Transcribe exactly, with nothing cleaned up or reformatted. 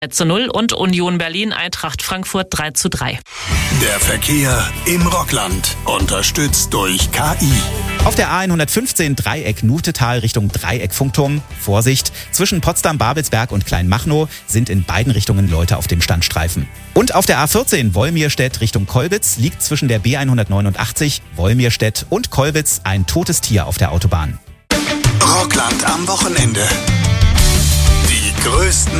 zu null und Union Berlin Eintracht Frankfurt drei zu drei. Der Verkehr im Rockland, unterstützt durch K I. Auf der A hundertfünfzehn Dreieck Nutetal Richtung Dreieck Funkturm. Vorsicht, zwischen Potsdam-Babelsberg und Kleinmachnow sind in beiden Richtungen Leute auf dem Standstreifen. Und auf der A vierzehn Wolmirstedt Richtung Kolbitz liegt zwischen der B hundertneunundachtzig, Wolmirstedt und Kolbitz ein totes Tier auf der Autobahn. Rockland am Wochenende. Die größten